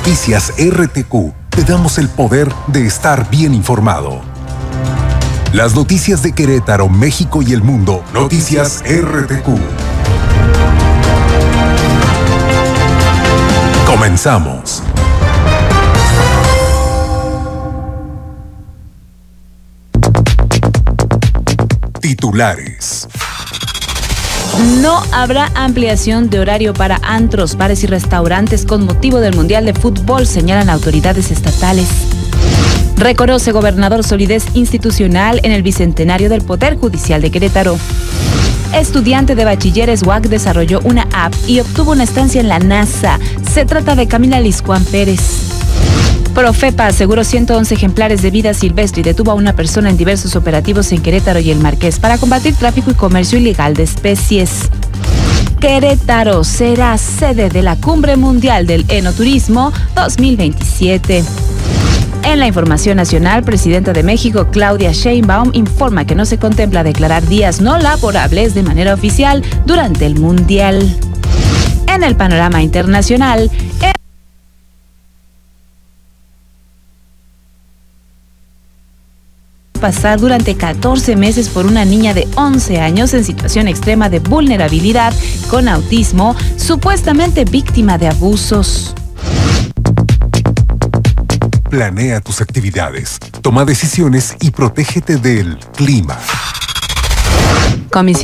Noticias RTQ, te damos el poder de estar bien informado. Las noticias de Querétaro, México y el mundo. Noticias RTQ. Comenzamos. Titulares. No habrá ampliación de horario para antros, bares y restaurantes con motivo del Mundial de Fútbol, señalan autoridades estatales. Reconoce gobernador solidez institucional en el bicentenario del Poder Judicial de Querétaro. Estudiante de bachilleres UAC desarrolló una app y obtuvo una estancia en la NASA. Se trata de Camila Liscuán Pérez. Profepa aseguró 111 ejemplares de vida silvestre y detuvo a una persona en diversos operativos en Querétaro y el Marqués para combatir tráfico y comercio ilegal de especies. Querétaro será sede de la Cumbre Mundial del Enoturismo 2027. En la información nacional, presidenta de México, Claudia Sheinbaum, informa que no se contempla declarar días no laborables de manera oficial durante el Mundial. En el panorama internacional, pasar durante 14 meses por una niña de 11 años en situación extrema de vulnerabilidad con autismo, supuestamente víctima de abusos. Planea tus actividades, toma decisiones y protégete del clima. Comisión